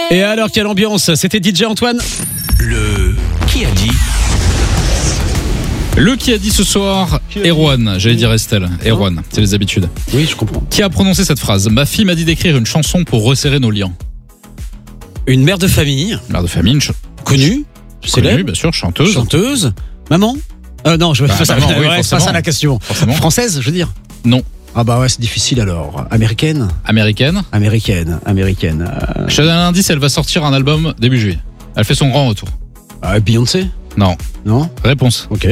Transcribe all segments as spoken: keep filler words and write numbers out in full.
Et alors, quelle ambiance? C'était D J Antoine. Le qui a dit? Le qui a dit ce soir, Erwan, j'allais dire Estelle, Erwan, c'est les habitudes. Oui, je comprends. Qui a prononcé cette phrase? Ma fille m'a dit d'écrire une chanson pour resserrer nos liens. Une mère de famille. Mère de famille, une ch- Connue. connue, Célèbre. bien sûr, chanteuse. Chanteuse. Maman. Euh, non, je vais Bah, pas ça. maman, oui, ouais, c'est pas forcément. ça la question. Forcément. Française, je veux dire. Non. Ah bah ouais, c'est difficile alors. Américaine. Américaine. Américaine. Américaine. Euh... Je te donne un indice, elle va sortir un album début juillet. Elle fait son grand retour. Ah, Beyoncé. Non. Non. Réponse. Ok.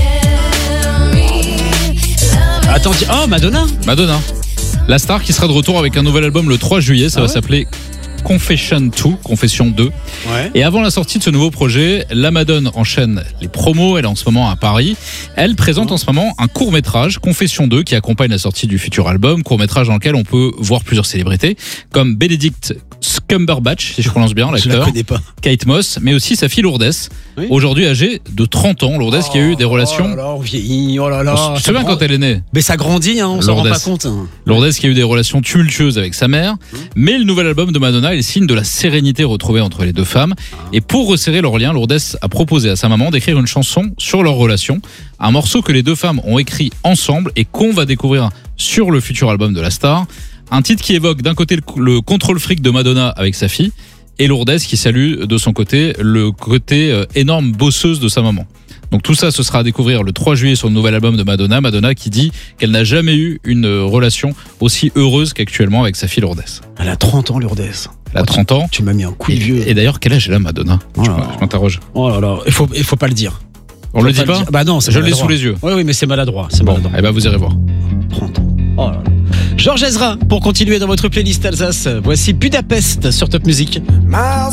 Attends, dis- oh Madonna. Madonna. La star qui sera de retour avec un nouvel album le trois juillet, ça Ah va ouais s'appeler Confession deux, Confession deux. Ouais. Et avant la sortie de ce nouveau projet, la Madone enchaîne les promos, elle est en ce moment à Paris. Elle présente en ce moment un court-métrage, Confession deux, qui accompagne la sortie du futur album, court-métrage dans lequel on peut voir plusieurs célébrités, comme Benedict Cumberbatch, si je prononce bien, Je la l'acteur, connais pas. Kate Moss, mais aussi sa fille Lourdes, Oui. aujourd'hui âgée de trente ans. Lourdes qui a eu des relations... Oh là là, on vieillit. Oh là là. On se ça souvient prend- quand elle est née. Mais ça grandit, hein, on s'en rend Lourdes. pas compte. Lourdes qui a eu des relations tumultueuses avec sa mère, mais le nouvel album de Madonna est le signe de la sérénité retrouvée entre les deux femmes. Et pour resserrer leurs liens, Lourdes a proposé à sa maman d'écrire une chanson sur leur relation, un morceau que les deux femmes ont écrit ensemble et qu'on va découvrir sur le futur album de la star. Un titre qui évoque d'un côté le, le contrôle fric de Madonna avec sa fille, et Lourdes qui salue de son côté le côté euh, énorme bosseuse de sa maman. Donc tout ça, ce sera à découvrir le trois juillet sur le nouvel album de Madonna. Madonna qui dit qu'elle n'a jamais eu une relation aussi heureuse qu'actuellement avec sa fille Lourdes. Elle a trente ans, Lourdes. Elle a Oh, trente ans. Tu m'as mis un coup de Et, vieux. et d'ailleurs, quel âge elle a Madonna? Oh Je là là. je m'interroge. Oh là là, il faut, il faut pas le dire. On Faut le dit pas dire. Bah non, c'est Je l'ai maladroit. sous les yeux. Oui, oui, mais c'est maladroit. C'est Bon, maladroit. eh ben vous irez voir. trente ans. Oh là là. Georges Ezra, pour continuer dans votre playlist Alsace, voici Budapest sur Top Music. Miles